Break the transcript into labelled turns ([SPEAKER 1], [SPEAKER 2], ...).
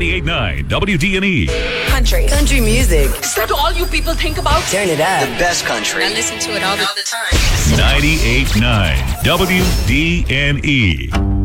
[SPEAKER 1] 98.9 WDNE.
[SPEAKER 2] Country music.
[SPEAKER 3] Is that all you people think about?
[SPEAKER 2] Turn it up.
[SPEAKER 4] The best country.
[SPEAKER 3] I listen to it all the time.
[SPEAKER 1] 98.9 WDNE.